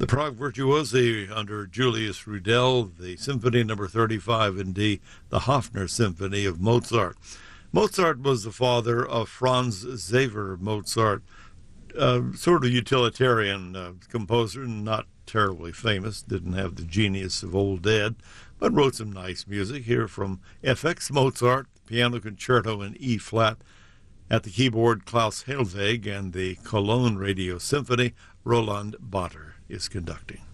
The Prague Virtuosi under Julius Rudel, the Symphony Number 35 in D, the Hofner Symphony of Mozart. Mozart was the father of Franz Xaver Mozart, sort of utilitarian composer, not terribly famous, didn't have the genius of old dad, but wrote some nice music. Here from FX Mozart, Piano Concerto in E-flat. At the keyboard, Klaus Helweg, and the Cologne Radio Symphony, Roland Botter is conducting.